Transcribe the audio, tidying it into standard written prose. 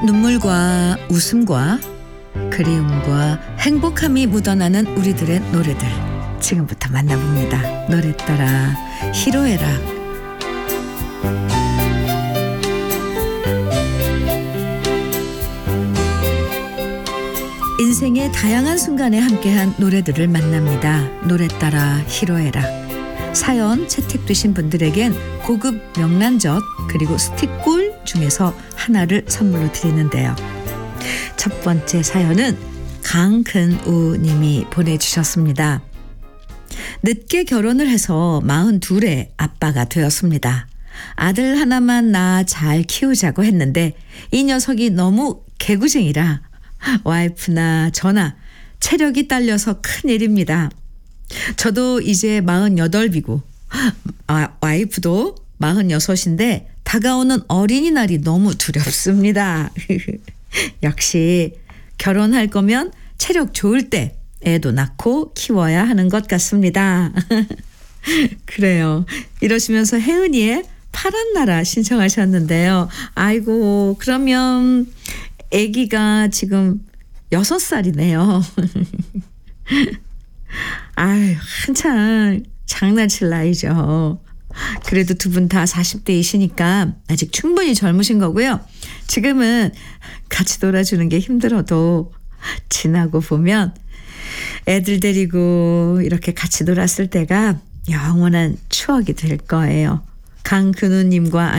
눈물과 웃음과 그리움과 행복함이 묻어나는 우리들의 노래들 지금부터 만나봅니다. 노래 따라 희로애락. 인생의 다양한 순간에 함께한 노래들을 만납니다. 노래 따라 희로애락. 사연 채택되신 분들에겐 고급 명란젓 그리고 스틱꿀 중에서 하나를 선물로 드리는데요. 첫 번째 사연은 강근우 님이 보내주셨습니다. 늦게 결혼을 해서 42에 아빠가 되었습니다. 아들 하나만 낳아 잘 키우자고 했는데 이 녀석이 너무 개구쟁이라 와이프나 저나 체력이 딸려서 큰일입니다. 저도 이제 48이고 와이프도 46인데 다가오는 어린이날이 너무 두렵습니다. 역시 결혼할 거면 체력 좋을 때 애도 낳고 키워야 하는 것 같습니다. 그래요. 이러시면서 혜은이의 파란 나라 신청하셨는데요. 아이고 그러면 아기가 지금 6살이네요. 아유 한창 장난칠 나이죠. 그래도 두 분 다 40대이시니까 아직 충분히 젊으신 거고요. 지금은 같이 놀아주는 게 힘들어도 지나고 보면 애들 데리고 이렇게 같이 놀았을 때가 영원한 추억이 될 거예요. 강근우님과